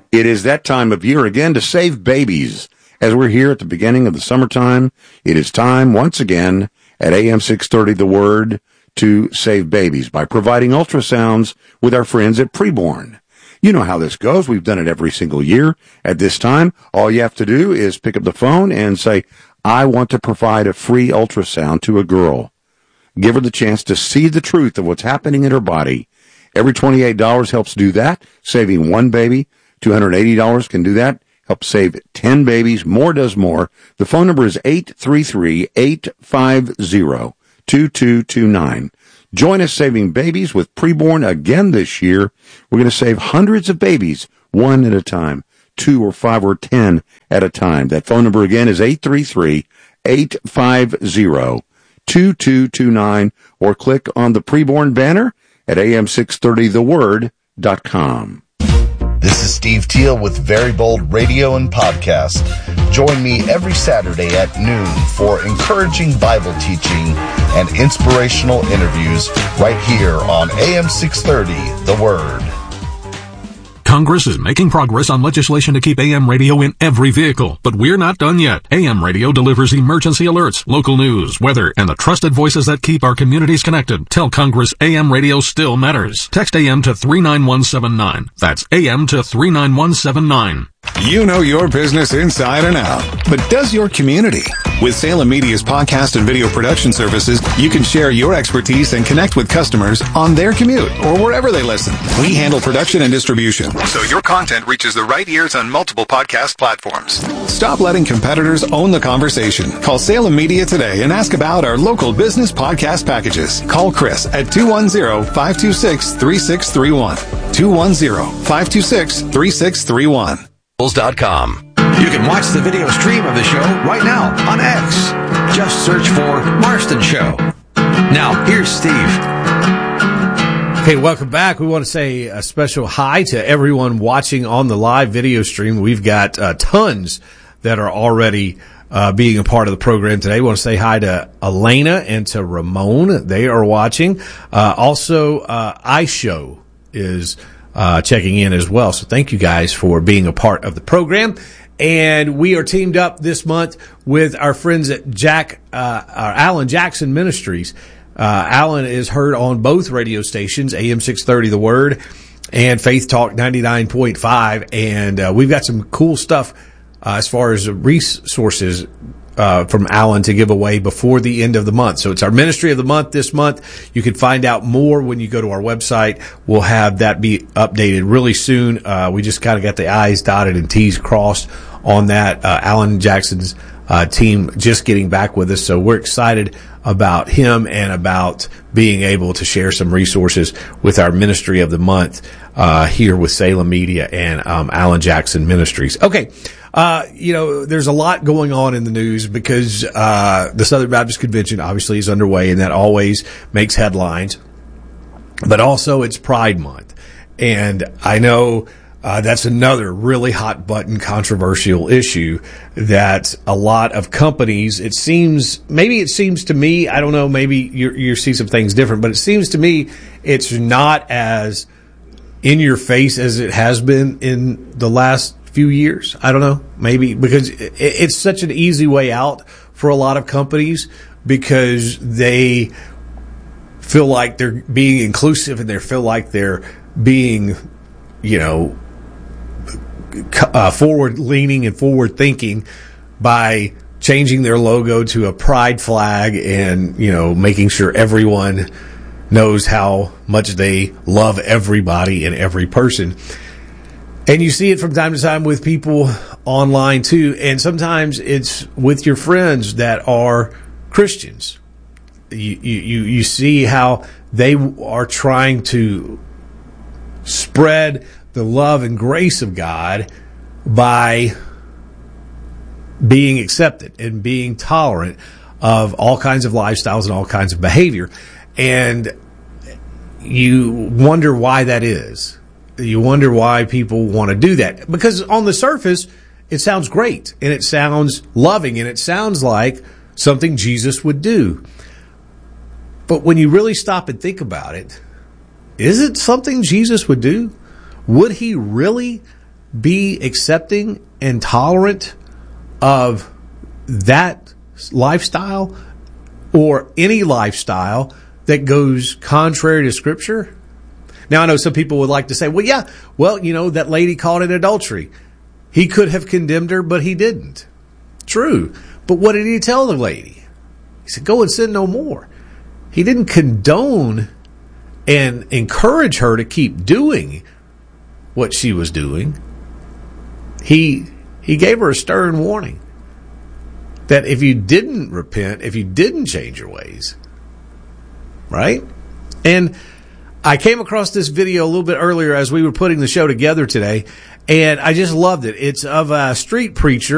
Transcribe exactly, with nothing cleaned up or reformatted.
It is that time of year again to save babies. As we're here at the beginning of the summertime, it is time once again at A M six thirty The Word to save babies by providing ultrasounds with our friends at Preborn. You know how this goes. We've done it every single year. At this time, all you have to do is pick up the phone and say, I want to provide a free ultrasound to a girl. Give her the chance to see the truth of what's happening in her body. Every twenty-eight dollars helps do that, saving one baby. two hundred eighty dollars can do that. Help save ten babies. More does more. The phone number is eight three three, eight five zero, two two two nine. Join us saving babies with Preborn again this year. We're going to save hundreds of babies, one at a time, two or five or ten at a time. That phone number again is eight three three, eight five zero, two two two nine, or click on the Preborn banner at A M six thirty the word dot com. This is Steve Teal with Very Bold Radio and Podcast. Join me every Saturday at noon for encouraging Bible teaching and inspirational interviews right here on A M six thirty The Word. Congress is making progress on legislation to keep A M radio in every vehicle, but we're not done yet. A M radio delivers emergency alerts, local news, weather, and the trusted voices that keep our communities connected. Tell Congress A M radio still matters. Text A M to three nine one seven nine. That's A M to three nine one seven nine. You know your business inside and out, but does your community? With Salem Media's podcast and video production services, you can share your expertise and connect with customers on their commute or wherever they listen. We handle production and distribution, so your content reaches the right ears on multiple podcast platforms. Stop letting competitors own the conversation. Call Salem Media today and ask about our local business podcast packages. Call Chris at two one zero, five two six, three six three one. two one zero, five two six, three six three one. dot com. You can watch the video stream of the show right now on X. Just search for Marston Show. Now, here's Steve. Okay, welcome back. We want to say a special hi to everyone watching on the live video stream. We've got uh, tons that are already uh, being a part of the program today. We want to say hi to Elena and to Ramon. They are watching. Uh, also, uh, iShow is Uh, checking in as well. So thank you guys for being a part of the program. And we are teamed up this month with our friends at Jack, uh, our Alan Jackson Ministries. Uh, Alan is heard on both radio stations, A M six thirty The Word and Faith Talk ninety-nine point five. And, uh, we've got some cool stuff, uh, as far as resources, Uh, from Alan to give away before the end of the month. So it's our Ministry of the Month this month. You can find out more when you go to our website. We'll have that be updated really soon. Uh, we just kind of got the I's dotted and T's crossed on that. Uh, Alan Jackson's uh, team just getting back with us. So we're excited about him and about being able to share some resources with our Ministry of the Month uh, here with Salem Media and um, Alan Jackson Ministries. Okay. Uh, you know, there's a lot going on in the news because, uh, the Southern Baptist Convention obviously is underway, and that always makes headlines. But also it's Pride Month. And I know, uh, that's another really hot button controversial issue that a lot of companies, it seems, maybe it seems to me, I don't know, maybe you you see some things different, but it seems to me it's not as in your face as it has been in the last few years. I don't know, maybe because it's such an easy way out for a lot of companies because they feel like they're being inclusive and they feel like they're being, you know, uh, forward leaning and forward thinking by changing their logo to a pride flag and, you know, making sure everyone knows how much they love everybody and every person. And you see it from time to time with people online too. And sometimes it's with your friends that are Christians. You, you, you see how they are trying to spread the love and grace of God by being accepted and being tolerant of all kinds of lifestyles and all kinds of behavior. And you wonder why that is. You wonder why people want to do that. Because on the surface, it sounds great, and it sounds loving, and it sounds like something Jesus would do. But when you really stop and think about it, is it something Jesus would do? Would he really be accepting and tolerant of that lifestyle or any lifestyle that goes contrary to Scripture? Now, I know some people would like to say, well, yeah, well, you know, that lady caught in adultery. He could have condemned her, but he didn't. True. But what did he tell the lady? He said, go and sin no more. He didn't condone and encourage her to keep doing what she was doing. He he gave her a stern warning that if you didn't repent, if you didn't change your ways, right? And I came across this video a little bit earlier as we were putting the show together today, and I just loved it. It's of a street preacher